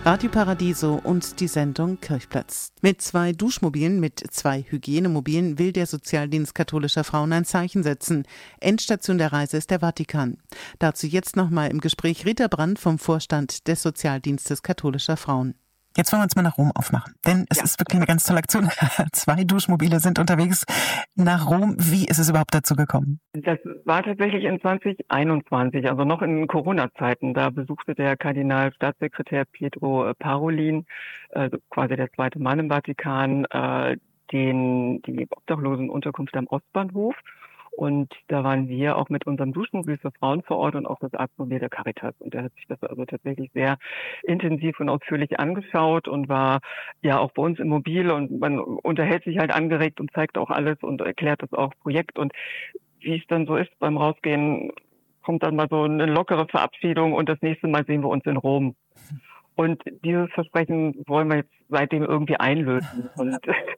Radio Paradiso und die Sendung Kirchplatz. Mit 2 Duschmobilen, mit 2 Hygienemobilen will der Sozialdienst katholischer Frauen ein Zeichen setzen. Endstation der Reise ist der Vatikan. Dazu jetzt nochmal im Gespräch Rita Brandt vom Vorstand des Sozialdienstes katholischer Frauen. Jetzt wollen wir uns mal nach Rom aufmachen, denn es ist wirklich eine ganz tolle Aktion. 2 Duschmobile sind unterwegs nach Rom. Wie ist es überhaupt dazu gekommen? Das war tatsächlich in 2021, also noch in Corona-Zeiten. Da besuchte der Kardinalstaatssekretär Pietro Parolin, also quasi der zweite Mann im Vatikan, die Obdachlosenunterkunft am Ostbahnhof. Und da waren wir auch mit unserem Duschmobil für Frauen vor Ort und auch das Arztmobil der Caritas. Und er hat sich das also tatsächlich sehr intensiv und ausführlich angeschaut und war ja auch bei uns im Mobil und man unterhält sich halt angeregt und zeigt auch alles und erklärt das auch Projekt. Und wie es dann so ist beim Rausgehen, kommt dann mal so eine lockere Verabschiedung und das nächste Mal sehen wir uns in Rom. Und dieses Versprechen wollen wir jetzt seitdem irgendwie einlösen. Und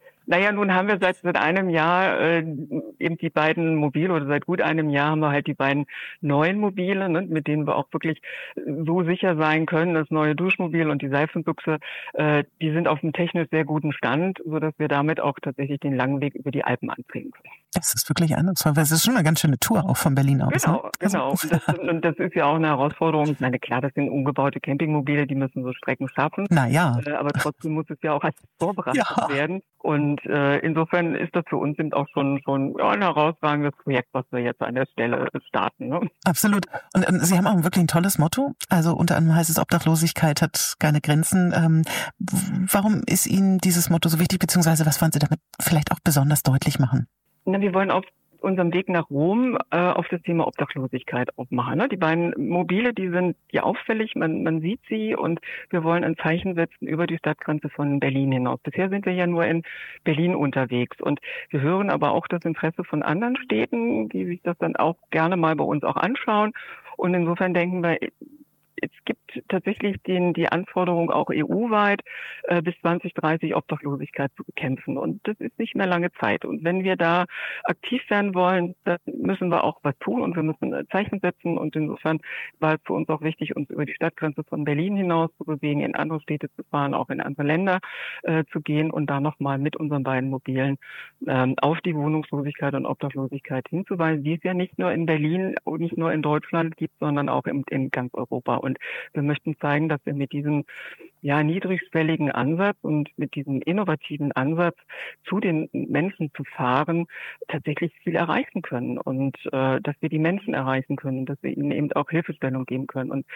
nun haben wir seit einem Jahr eben die beiden Mobile, oder seit gut einem Jahr haben wir halt die beiden neuen Mobile, ne, mit denen wir auch wirklich so sicher sein können. Das neue Duschmobil und die Seifenbüchse, die sind auf einem technisch sehr guten Stand, sodass wir damit auch tatsächlich den langen Weg über die Alpen antreten können. Das ist wirklich eindrucksvoll, weil es ist schon eine ganz schöne Tour auch von Berlin aus. Genau. Und das ist ja auch eine Herausforderung. Ich meine, klar, das sind umgebaute Campingmobile, die müssen so Strecken schaffen. Naja. Aber trotzdem muss es ja auch als vorbereitet werden. Und insofern ist das für uns eben auch schon ein herausragendes Projekt, was wir jetzt an der Stelle starten. Ne? Absolut. Und Sie haben auch wirklich ein tolles Motto. Also unter anderem heißt es, Obdachlosigkeit hat keine Grenzen. Warum ist Ihnen dieses Motto so wichtig, beziehungsweise was wollen Sie damit vielleicht auch besonders deutlich machen? Wir wollen auf unserem Weg nach Rom auf das Thema Obdachlosigkeit aufmachen. Ne? Die beiden Mobile, die sind ja auffällig, man sieht sie und wir wollen ein Zeichen setzen über die Stadtgrenze von Berlin hinaus. Bisher sind wir ja nur in Berlin unterwegs und wir hören aber auch das Interesse von anderen Städten, die sich das dann auch gerne mal bei uns auch anschauen. Und insofern denken wir, es gibt tatsächlich die Anforderung auch EU-weit, bis 2030 Obdachlosigkeit zu bekämpfen. Und das ist nicht mehr lange Zeit. Und wenn wir da aktiv werden wollen, dann müssen wir auch was tun und wir müssen Zeichen setzen. Und insofern war es für uns auch wichtig, uns über die Stadtgrenze von Berlin hinaus zu bewegen, in andere Städte zu fahren, auch in andere Länder zu gehen und da nochmal mit unseren beiden Mobilen auf die Wohnungslosigkeit und Obdachlosigkeit hinzuweisen, die es ja nicht nur in Berlin und nicht nur in Deutschland gibt, sondern auch in ganz Europa. Und wir möchten zeigen, dass wir mit diesem niedrigschwelligen Ansatz und mit diesem innovativen Ansatz zu den Menschen zu fahren, tatsächlich viel erreichen können und dass wir die Menschen erreichen können und dass wir ihnen eben auch Hilfestellung geben können. Und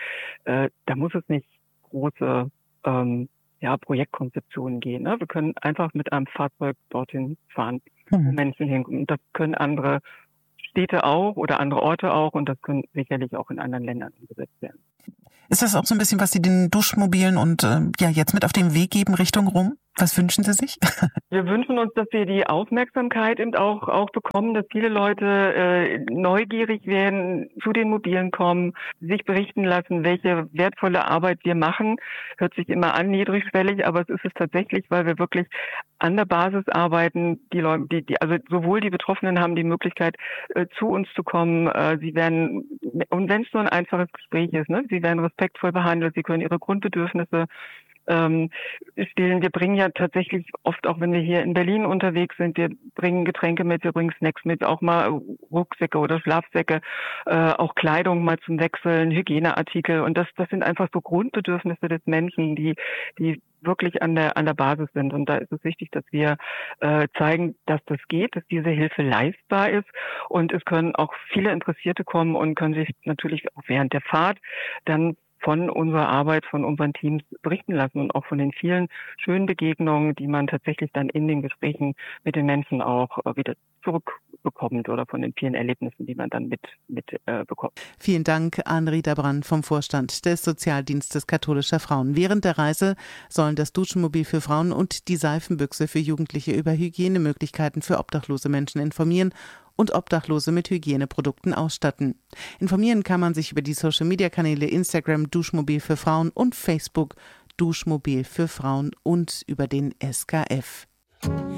da muss es nicht große Projektkonzeptionen gehen. Ne? Wir können einfach mit einem Fahrzeug dorthin fahren, wo Menschen hinkommen. Das können andere Städte auch oder andere Orte auch und das können sicherlich auch in anderen Ländern umgesetzt werden. Ist das auch so ein bisschen, was Sie den Duschmobilen und jetzt mit auf den Weg geben Richtung Rom? Was wünschen Sie sich? Wir wünschen uns, dass wir die Aufmerksamkeit eben auch bekommen, dass viele Leute neugierig werden, zu den Mobilen kommen, sich berichten lassen, welche wertvolle Arbeit wir machen. Hört sich immer an, niedrigschwellig, aber es ist es tatsächlich, weil wir wirklich an der Basis arbeiten. Die Leute, also sowohl die Betroffenen haben die Möglichkeit, zu uns zu kommen. Sie werden, und wenn es nur ein einfaches Gespräch ist, ne, sie werden respektvoll behandelt, sie können ihre Grundbedürfnisse stillen. Wir bringen ja tatsächlich oft, auch wenn wir hier in Berlin unterwegs sind, wir bringen Getränke mit, wir bringen Snacks mit, auch mal Rucksäcke oder Schlafsäcke, auch Kleidung mal zum Wechseln, Hygieneartikel und das sind einfach so Grundbedürfnisse des Menschen, die wirklich an der Basis sind. Und da ist es wichtig, dass wir zeigen, dass das geht, dass diese Hilfe leistbar ist. Und es können auch viele Interessierte kommen und können sich natürlich auch während der Fahrt dann von unserer Arbeit, von unseren Teams berichten lassen und auch von den vielen schönen Begegnungen, die man tatsächlich dann in den Gesprächen mit den Menschen auch wieder zurückbekommt oder von den vielen Erlebnissen, die man dann mit bekommt. Vielen Dank an Rita Brandt vom Vorstand des Sozialdienstes katholischer Frauen. Während der Reise sollen das Duschmobil für Frauen und die Seifenbüchse für Jugendliche über Hygienemöglichkeiten für obdachlose Menschen informieren und Obdachlose mit Hygieneprodukten ausstatten. Informieren kann man sich über die Social-Media-Kanäle Instagram Duschmobil für Frauen und Facebook Duschmobil für Frauen und über den SKF.